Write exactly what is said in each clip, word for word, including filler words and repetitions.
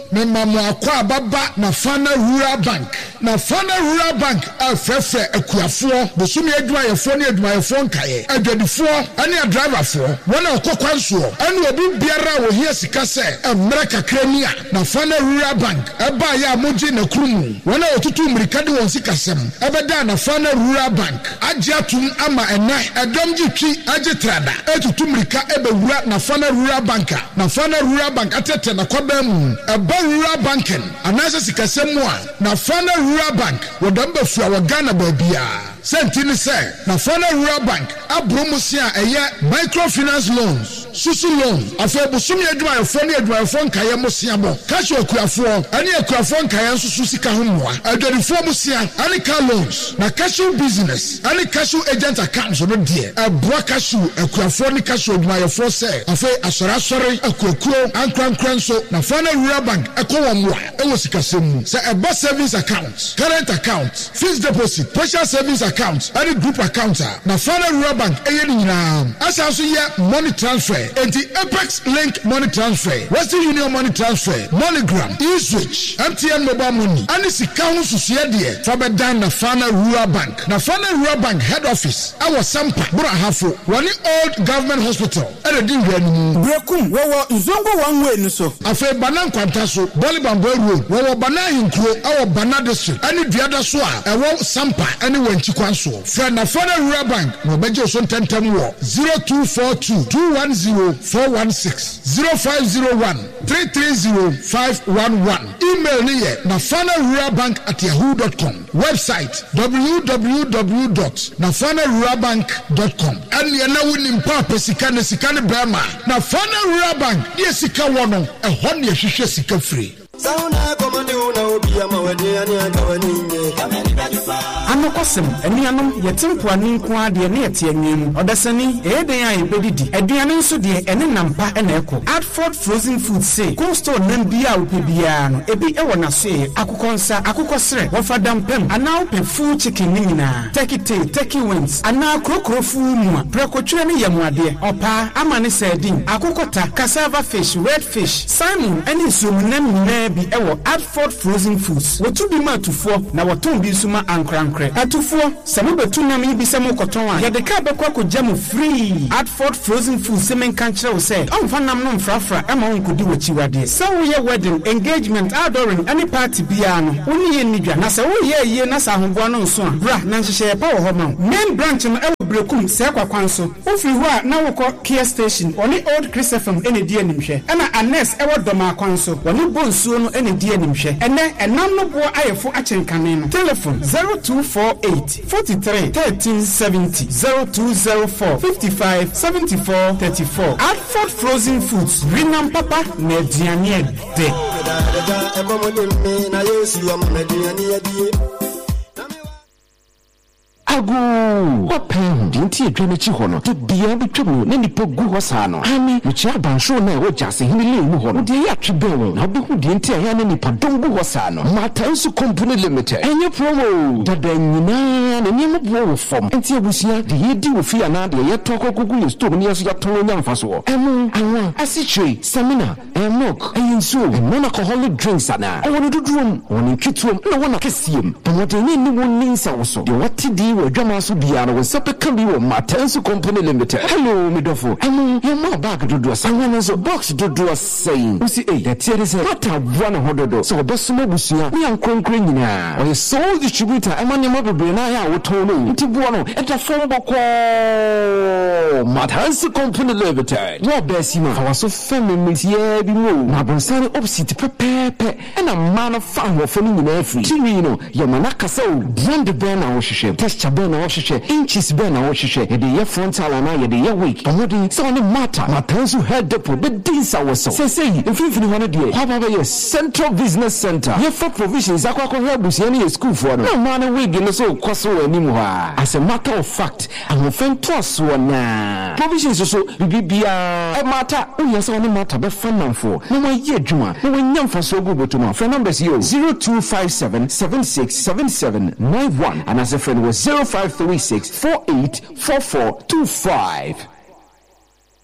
me mamu akwa baba na Fana Rural Bank na Fana Rural Bank afrefe akuafo bosumi aduma yefo ne aduma yefo nkaye adwadifo ane a driver fo wona okokwanso ane obi biara wo hia sika se emre kakramia na Fana Rural Bank eba ya moji na krumu wona otutu mrikade won sikasem ebeda na Fana Rural Bank agye atum ama ena edomji twi agye trada etutu mrika ebewura na Fana Rural Bank na Fana Rural Bank atete na kwabam eba Rural Banking anase sikasem mo na Fana Rural Bank wodamba fu awa Ghana babia sentini se na Fana Rural Bank abromusia eye microfinance loans susu loan afebusumi aduma yefo ne aduma yefo nkaye mosia bo kashi okuafo ani akuafo nkaye nsusu sika ho moa adorifo mosia ani car loans na cash business ani cash agent accounts no de abua cash akuafo ni cash aduma yefo se afe asora asore akuakuo ankrankranso na Fana Rural Bank ekowo moa ewo sika semu se eba savings account current account fixed deposit special savings account any group account na Fana Rural Bank eye ni nyina asanso ye money transfer enti Apex Link money transfer Western Union money transfer MoneyGram eSwitch M T N mobile money ani sika ho susuye de fa bedan na Fana Rural Bank na Fana Rural Bank head office awo Sampa Burahafo woni old government hospital e de hwanu brekum wowo nzongo one way nuso afa bana nkwanta so Bolibambo road wowo bana hinkuro awo bana district ani duada so a ewo Sampa ani wanchi kwanso fra na Fana Rural Bank no beje so ntentam wo zero two four two two one zero four one six zero five zero one three three zero five one one email ni ye na fana rural bank at yahoo dot com website w w w dot na fana rural bank dot com and ye na woni mpa pesika ne sika ne brema na Fana Rural Bank ye sika wono e ho ne hwehwe sika free sauna komande una obi amawade ani akawani Anokosem enianom yetempo ani nko ade ne yete anwem odasani eden a ebedidi aduane nso de ene nampa ene eko Adford Frozen Food say coastal nam bia opebia no ebi ewo na so akokonsa akokosre wofadam pem ana ope full chicken ni nyina turkey tail turkey wings ana krokro fu mu prekotwe ne yamuade opa amane sardine akokota cassava fish red fish salmon ene sumnam nyina bi ewo Adford Frozen Foods wotu bi matufo na woton bi suma ankrankre atufo semu betu na mi bi semu koton a ye de ka be kwa ko jamu free Adford Frozen Foods semen kan kire wo se onfa nam no mfrafra ema wonkodi wachiwade so wo ye wedding engagement adoring any party bia no woni ye nidwa na se wo ye ye na sa hobo no nso a bra na nhyehyɛ pa wo ho ma main branch no ewo brekum se kwa kwanso ofiri ho a na wokɔ Kia station oni old Chris F M ene die animhwɛ ena Anes ewo doma kwanso oni bonsuo no ene die animhwɛ ene enam no bo ayefo akyenkane no telephone zero two four eight four three one three seven zero zero two zero four five five seven four three four Adford Frozen Foods Rinam Papa Mediane de agu open dinti edwane chi hono to bia betwemu na nipa gu ho saa no ani mucha bansho na wo jase hini mu hono de ya twebel na obi hu dinti ya na nipa dongu ho saa no Matansu Company Limited enye promo dada nyina na nimu bo fom enti abusia de yedi wo fi ana de ye toko gugu ye store ni yaso ya ton nyamfa so emu anwa asichwe seminar emok ayinso non alcoholic drinks ana woni dudum woni twituom na wona kesiem pomote ni ni woni nsa wo so de watidi Jama so bia no sepe kan bi wo Matansu Company Limited. Hello midofo. Amu ye ma bag dodo sanwa so box dodo saying. Usi eh that here is what a one hododo. So obesumo busua. We ankonkre nyina. O ye sole distributor amane ma bebre na ya woton no. Nti buo no eta fom boko. Matansu Company Limited. Wo besima. Fa so family tie bi mo. Na bonsare opposite pepepe. Na man fa ho fo ni nyina afri. Tiwi no ye manaka sa o brand ben na wo hwehwe. Texture ben na wo hwehwe. Inches ben na wo hwehwe. E de ye frontal na ye de ye weak. Omodi so ni matter. Matansu head depot be dinsa wo so. Say say infini ho no de. Ha ba ye Central Business Center. Ye for provisions akwa ko busia ni school for no. Na man wig no so kwaso anim ho a. As a matter of fact, am fen toss wona. Provisions so bibia e matter. O yes so ni matter be fanamfo. Na wa ye adwuma. Na wa nyamfa so go botuma. Phone numbers here zero two five seven seven six seven seven nine one and as a friend was zero five three six four eight four four two five.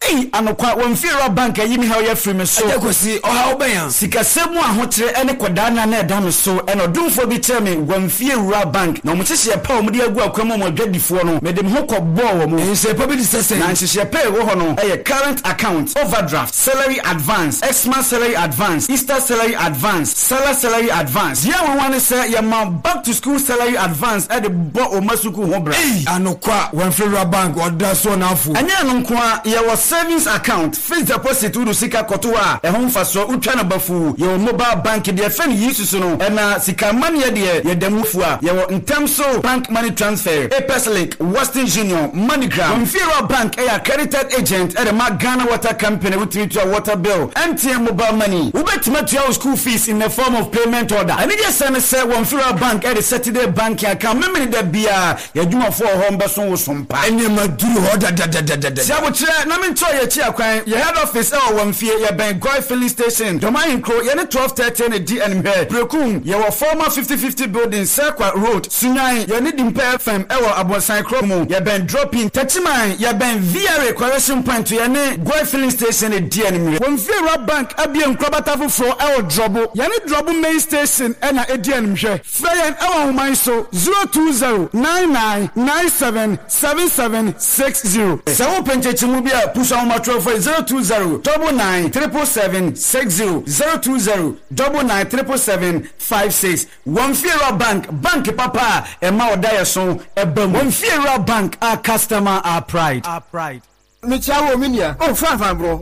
ei anokwa wamfira bank yimi ha ya free me so adekosi oha oben sikasemu ahokyere ene kwadana na eda me so ene odumfo bi tell me wamfira bank na omukyehye pa omudi agu akwam mo adwadifo no me dem ho kɔbɔ wo mu ense pa bi disese na nhyehyɛ pa wo ho no eye current account overdraft salary advance Xmas salary advance Easter salary advance Salah salary advance ya won wan say ya ma back to school salary advance e de bo o masuku ho bra ei anokwa wamfira bank oda so na afu anya no nkoa ya wo savings account fixed deposit udu sika koto a e ho mfaso utwa na bafu ya mobile bank de fe ni yisusu no e na sika money de ya damufu a ya wo ntamso bank money transfer Epeslink Western Union MoneyGram Wamfira bank e accredited agent e de ma Ghana Water Company with to a water bill M T N mobile money ubetima to your school fees in the form of payment order and just send say Wamfira bank e de Saturday bank account me me de bia ya dwuma for ho mbeso wo sompa ene maduru ho da da da da da sia bo kire na me nto ye chi akwan ye head office e wo Wamfie ye ben Goy filling station domain kro ye ne twelve thirty ne D N here Prekum ye wo former fifty fifty building Circle Road Sunyan ye ne Dimpe F M e wo Abosan kro mu ye ben dropping Tachiman ye ben V R A correction point ye ne Goy filling station ne D N here Wamfira bank abie nkrobata foforo e wo drobo ye ne drobo main station e na e D N hwe freyen e wo human so zero two zero nine nine nine seven seven seven six zero se wo penchechi mu bia push on matro for zero two zero nine nine seven seven six zero zero two zero nine nine seven seven five six Wamfira bank bank papa e ma oda so e bam Wamfira bank our customer our pride our pride me chawo minia oh fan fan bro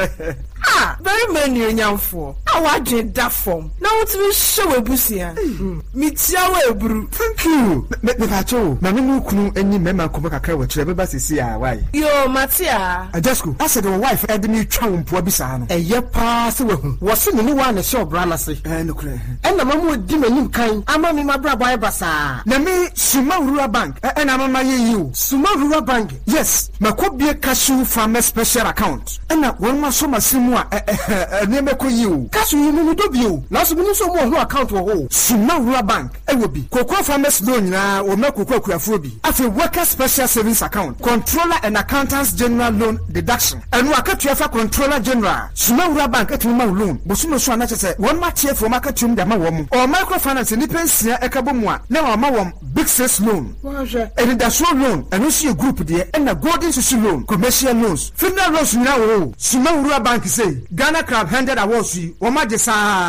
ah very many nyamfo awadwe da form na wotumi hyewe busia me tiawo eburu thank you me me pacho na me mu kunu enyi mema komo kakra wa kire beba sisi a why yo matia adesku I said your wife ed me twa wompo bisa no eye pa se wehu wo se me ni wa na show bra na se eh no kure en na mamu di manim kan ama me mabra boy basa na me Suma Rural Bank en na mama ye you Suma Rural Bank yes makobie cashew farmer special account en na won ma so masimu a ne meko you cashew you no do bio na so bi so mo ho account wo ho Suma Rural Bank e wo bi Cocoa Farmers loan na wo meko kwakuafo bi afi worker special savings account controller and accountants general loan deduction and wakatu fa controller general Suma Rural Bank etuma loan bosuno so na chese won ma chie for market tum da ma wo mu o microfinance ni pensia ekabo mu a na wa ma wo big six loan waje and the so loan and so group there and the golden social loan commercial loans funeral loans na wo Suma Rural Bank say Ghana Crab hundred awards yi wo ma de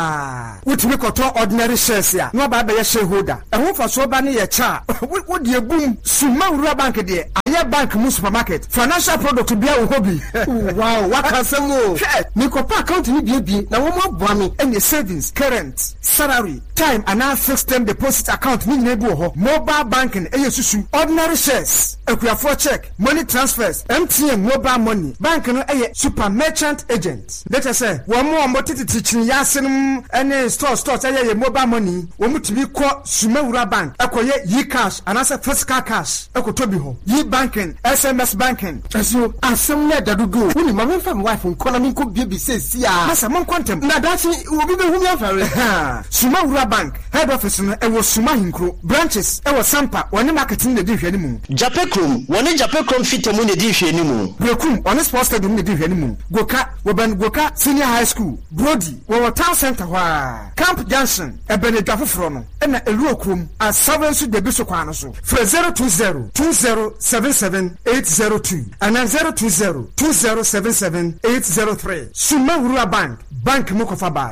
sa wutimi koto ordinary shares ya no ba ba ye shareholder e ho fa so ba ne ye cha wo de boom Suma Rural Bank de aye bank mu supermarket financial product bia wo hobby wow wakasemo ni ko pa account ni bia bia na wo mo aboa me any savings current salary time and now fixed term deposit account ni na bi wo ho mobile banking eye susu ordinary shares akuafo check money transfers M T N mobile money bank no eye super merchant agent let us say wo mo mo tititi chin yasenum any store store eye mobile money wo mutimi ko Suma Rural Bank akoye yi cash and as physical cash ekotobi ho yi banking S M S banking so asem na dadugo woni ma me fam wife economy ko bie say sia masa mon contem na dachi obi be hu me afare Suma Rural Bank head office no e wo Suma Hinkro branches e wo Sampa woni marketing na di hwani mu Japekrom woni Japekrom fitemu na di hwani mu Brekum woni sports stadium na di hwani mu Goka wo ban Goka senior high school Brody wo town center wa Camp Junction e benedwa foforo no e na elu okrom a seven so de bi so kwa no so for zero two zero two zero seven seven eight zero two and zero two zero two zero seven seven eight zero three Suma Rural Bank bank mo kofa bai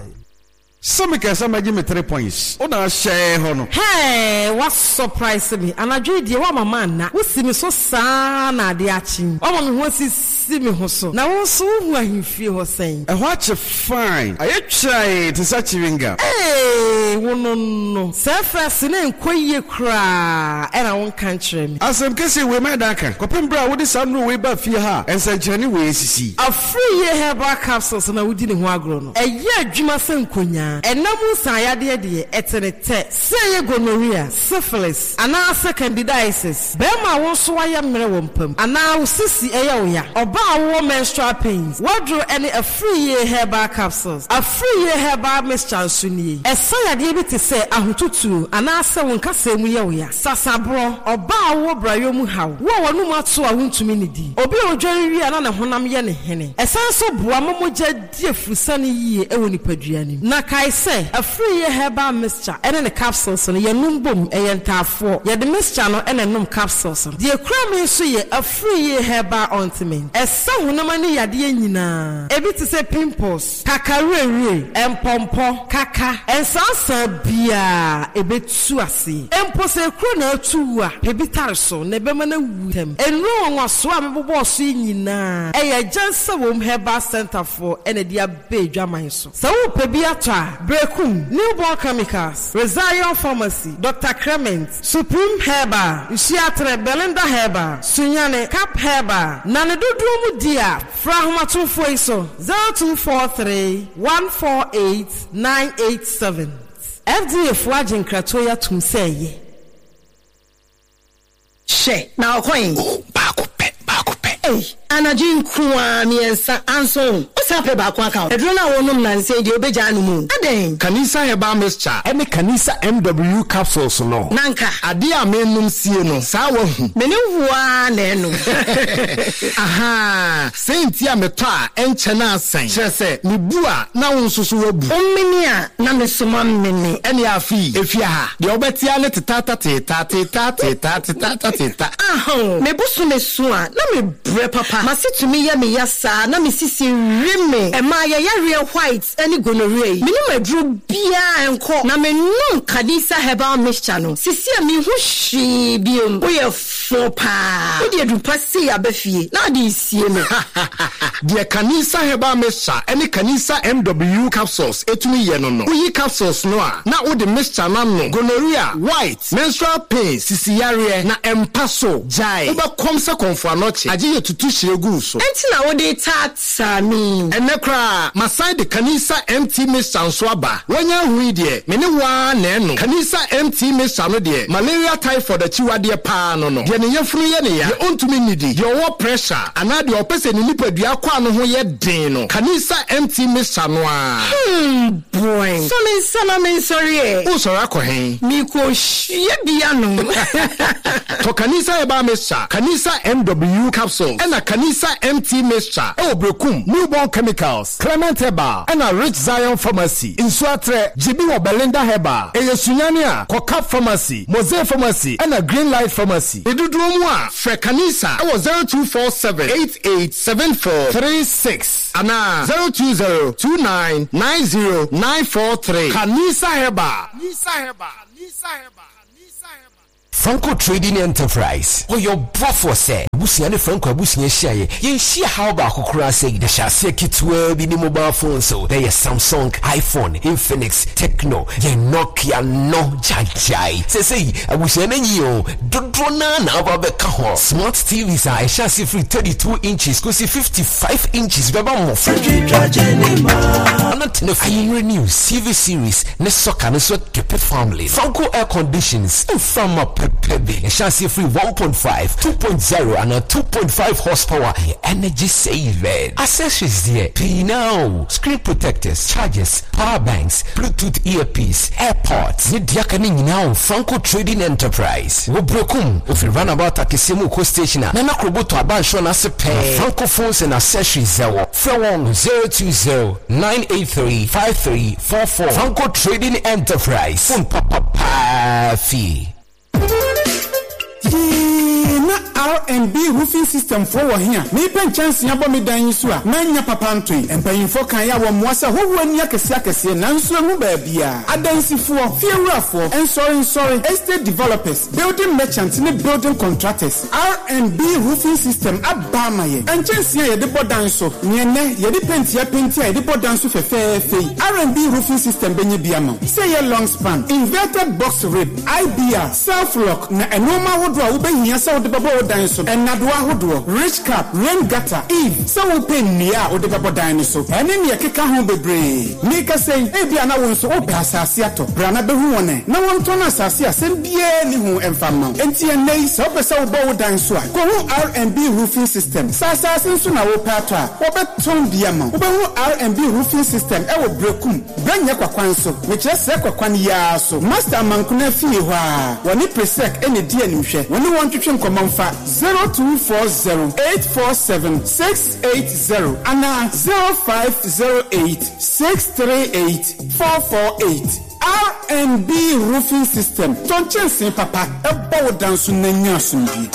some can some give me three points ona share hono hey what surprise me anadwo die wa mama na wo si me so saa na de achi o mo me ho si si me ho so na wo so hu ahimfie ho sen e ho ache fine aye try to such winga hey wo no no se first na enkoye kra e na won kan kire me asem kesi we ma daka kopem bra wo di sanu we ba fie ha ensanchani we sisi afri ye herbal capsules na wodi ne ho agro no eye adwuma se nkonya nyinaa ɛnam sayade de etenete say gonorrhea syphilis anaasɛ candidiasis bɛrima wo so wayɛ mmerɛ wɔ mpam anaa wo sisi ɛyɛ wo ya ɔbaa wo menstrual pains wadro ɛne afiriye herbal capsules afiriye herbal mixture nso nie ɛsɛ yadeɛ bi te sɛ ahotutu anaasɛ wo nkasa mu yɛ wo ya sasabro ɔbaa wo brayo mu haw wo wɔno mu ato a wontumi ne di obi odware wi ana ne honam yɛ ne hene ɛsan so boa momogya die furusa ne yie ɛwɔ nipadua nim na kai sɛ afiriye herbal mixture ɛne ne capsules no yɛ numbom ɛyɛ ntaafoɔ yɛde mixture no ɛne nom capsules no deɛ kura me nso yɛ afiriye herbal ointment ɛsɛ honam ne yadeɛ nyinaa ebi te sɛ pimples kakarere empompo kaka ɛnsansa bia ebetu ase empo sɛ kuro na atu a ebi tare so na ebema na wu tem enu nwaso a mebobɔ so nyinaa ɛyɛ jansa wom herbal center for ɛna dia be dwaman so sɛ wo pɛ bi ato a brekum newborn chemicals Rezayon pharmacy Doctor Clement Supreme Herbal Isiatre Belinda Herbal Sunyane Cap Herbal na ne dodo mu dia fra homatofo iso zero two four three one four eight nine eight seven F D A fuagin kratoya tumseye she na okoyin baako pɛ baako pɛ eh anajin kuwa miensa anso osape ba kwa account edro na wonum na nse di obeja anu mu aden kanisa herbal mixture ɛne kanisa M W capsules no nanka ade a menum sie no saa wahu meni huwa na enu aha senti a meto a enche na asan kyerɛ sɛ mebu a na wo nso so wabu ommeni a na mesoma mmeni ɛne afi efia ha deɛ obetia ne tetata teta teta teta teta teta aha mebusu mesu a na me bre papa masitumi ya me yasa na me sisi rime e ma ya real white any gonorrhea me no madru bia enko na me num kanisa herbal mixture no sisi a me hu hwe biom wo ye fo pa wo de du pase abafie na de sie me de kanisa herbal mixture any kanisa M W capsules etumi ye no no wo capsules no a na wo de mixture na no gonorrhea white menstrual pain sisi yare na empaso jai wo be kom se konfo anoche age ye tutu shiregu so enti na wo de tata mi ene kra masai de kanisa M T mixture so aba wonya hu de me ne wa na eno kanisa M T mixture no de malaria typhoid achiwade pa no no de ne yefunu ye ne ya ye ontumi nidi ye wo pressure ana de opese ne nipadua kwa no ho ye den no kanisa M T mixture no a hmm boy so me sana me sorry e o sora ko hen mi ko hye bia no to kanisa e ba mixture kanisa M W capsule ena kanisa M T mixture e obrekum newborn chemicals Clement Herbal ena Rich Zion pharmacy Insuatre Jibi wo Belinda Herbal e yesunyane a Kokap pharmacy Mose pharmacy ena Green Light pharmacy eduduro mu a fre kanisa e wo zero two four seven eight eight seven four three six ana zero two zero two nine nine zero nine four three kanisa Herbal kanisa Herbal kanisa Herbal Franco Trading Enterprise. Oh, your buffo say, Busiane Franco Busian Shire. Yen see how about Kukura say the Shassia Kit will be the mobile phone. So there is Samsung, iPhone, Infinix, Techno, Yen Nokia, no Jajai. Say, say, I wish any you don't drona now about smart T Vs are a chassis free thirty-two inches, go see fifty-five inches. Baba more Frederick Trajanima. Not enough. I renew C V series, Nesoka, Nesot Kepe family. Franco air conditions, and from up. A chassis free one point five, two point oh and a two point five horsepower energy saving. Accessories there. Pay now. Screen protectors, chargers, power banks, Bluetooth earpiece, AirPods. Need yakani now. Franco Trading Enterprise. We brokum. If you run about a Kisimu co station, Nana Kroboto Abanshon as a pay. Franco phones and accessories zero. From zero two zero nine eight three five three four four. Franco Trading Enterprise. Phone papa pa fee. Na R and B roofing system for here. Me pen chance yabo me dan yisu a. Manya papa ntoi. Empanyimfo kan ya wo moasa hoho ani akese akese nanso mu ba bia. Adansifo, fiewrafo, ensorry sorry, estate developers, building merchants, ne building contractors. R and B roofing system abama ye. Enchance ya de bodan so. Nyene ye de penti ya penti ya de bodan so fefefe. R and B roofing system benye biama. Say ye long span, inverted box rib, I B R, self lock na enoma hodro a wo behia sa wo de babo dan so so enado ahodo rich cap rain gutter eve so wo pen nia o de bebo dan ni so ene ne keka ho bebre ni ka sei e bia na won so o ba asase ato bra na behu won na won to na asase asem bie ni hu emfama enti enei so be so wo dan so a ko hu R and B roofing system sa asase so na wo pato a wo beton bia ma wo be hu R and B roofing system e wo brekum branya kwakwan so we kire se kwakwan ya so master mankuna fie ho a woni presec ene di animhwe woni won twetwe nkomamfa zero two four zero eight four seven six eight zero ana zero five zero eight six three eight four four eight R and B roofing system don't chance papa ebo dansu nanya sumbi.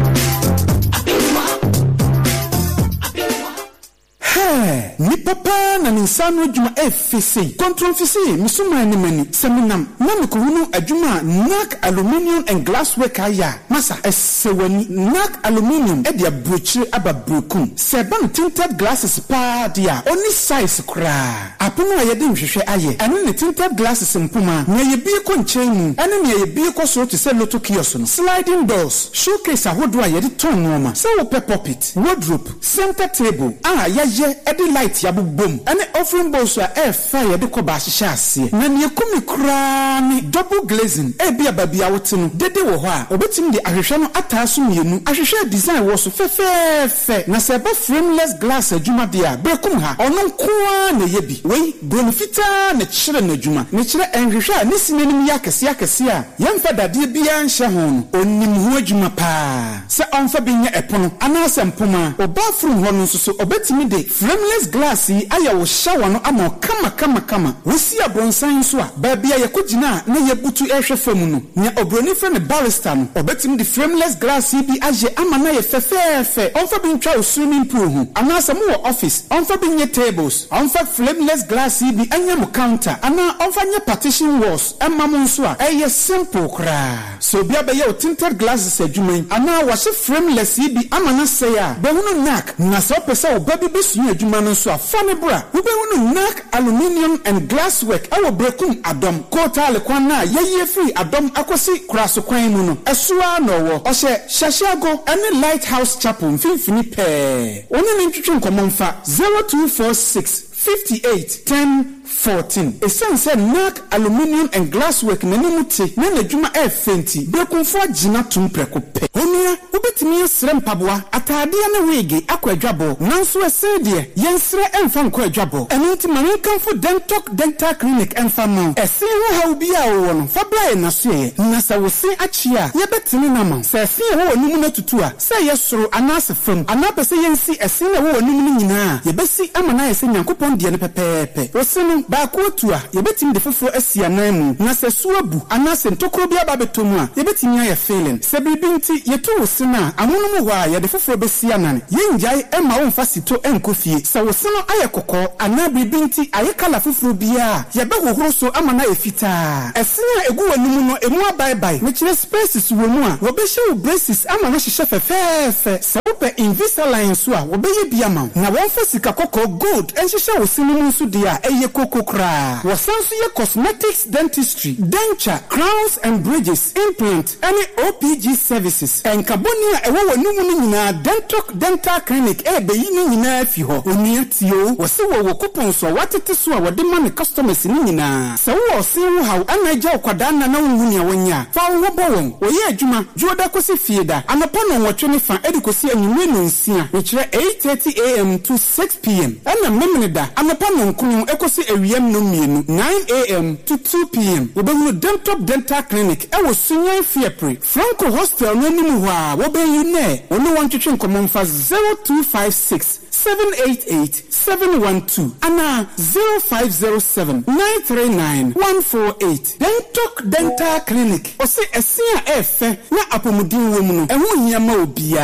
Hey, ni papa na ninsano adwuma efisi control fisi misuma ni mani seminam na mikuhunu adwuma Nac aluminium and glasswork aya masa esewani Nac aluminium e dia brochi aba brokum seban tinted glasses pa dia oni size kra apono ayede nhwehwe aye ene ne tinted glasses mpuma na ye bi ko nchen ene ne ye bi ko so to se loto kiosk no sliding doors showcase ahodo ayede ton noma se wo pop it wardrobe center table ah ya edi light ya bubom ene offering boss a air fire de ko ba hihya ase na ne kumi kra ni double glazing e bia babia wote no dede wo ho a obetim de ahwehwe no ataaso mienu ahwehwe design wo so fefefe na se ba frameless glass adwuma dia bekum ha ono nkoa na ye bi wei bonfita na kyere na adwuma ne kyere enhwehwe a ne sinenim ya kese akese a yemfa dade bia nhye ho no onim ho adwuma pa se onfa binya epono ana sempoma obafrum ho no so obetimi de frameless glass yi aya wo shower no ama kama kama kama wosi abronsan so a ba bia ye kogina na ye butu ehwe famu no nya obroni fe ne barrister no obetim de frameless glass yi bi age ama na ye fefefe onfa bi ntwa swimming pool hu ana asamo wo office onfa bi nye tables onfa frameless glass yi bi anya mo counter ana onfa nye partition walls emma mo nso a eye simple kra so bia be ye tinted glasses adwuma ana wa se frameless yi bi ama na say a be hunu Nac na so pesa wo ba bi besu adwuma no so afane bra wo be hunu Nac aluminium and glasswork awo brekum adom kotale kwan na yeye free adom akosi kraso kwan mu no esoa no wo ohye shashago ene lighthouse chapel mfimfini pe oni ni ntwetwe nkomomfa zero two four six fifty-eight ten fourteen essence Nac aluminium and glasswork nanimuti na nadwuma e fenti bekunfo agina tumpreko pe onua obetimi esre mpaboa atade na wege akwadwabo nanso ese de yensre emfa nkwa adwabo enoti mankanfo dentok dental clinic emfa ma ese ho ha obi a wo no fabla na so ye na sa wo se achia ye betimi na ma se ese ho onum na tutu a se ye soro anase fam anapese yensi ese na wo onum ni nyina ye besi amana ese nyankopon de ne pepepe osenu ba ko tua ye betimi de foforo asia nan mu na se suabu anase ntokoro bia ba betomu a ye betimi aye feeling se bibinti ye to osena amono mu wa ye de foforo besia nan ye njai e ma wo mfa sito enkofie se oseno aye kokko ana bibinti aye kala foforo bia ye be hohoro so amana efita esena egu wanum no emu bye bye me kire spaces wo mu a wo be hye braces amana hye fefefe se wo pe Invisalign so a wo be ye bia ma na wo mfa sika kokko gold enhye wo sinu mu so dia eye kokko kra wo sanso ye cosmetics dentistry denture crowns and bridges implant any O P G services enkabonia ewo wanum no nyina dentok dental clinic e be yi ni nyina afi ho oni atio wo se wo coupon so watete so a wo de ma ne customers ni nyina se wo se wo ha anaja okwada na na wo nya wonya fa wo bo won wo ye adwuma juoda kosi fieda anopo no wotwe ne fa edikosi anywe no nsia we kire eight thirty a m to six p m ana memene da anopo no nkunu ekosi ewiem no mienu nine a m to two p m wo be no Dentop Dental Clinic e wo sunyan fiepre Franco Hostel no nimu ho a wo be yu ne wo no wantwetwe nkomomfa zero two five six seven eight eight seven one two ana zero five zero seven nine three nine one four eight Dentok Dental Clinic o se esia efe na apomudin wo mu no e ho hia ma obia